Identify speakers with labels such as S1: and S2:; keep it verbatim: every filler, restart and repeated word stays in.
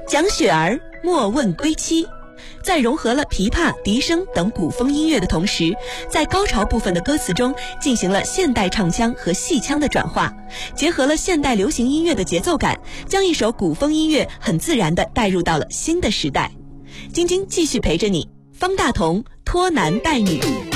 S1: 蒋雪儿莫问归期。在融合了琵琶、笛声等古风音乐的同时，在高潮部分的歌词中进行了现代唱腔和戏腔的转化，结合了现代流行音乐的节奏感，将一首古风音乐很自然地带入到了新的时代。晶晶继续陪着你，方大同脱男带女。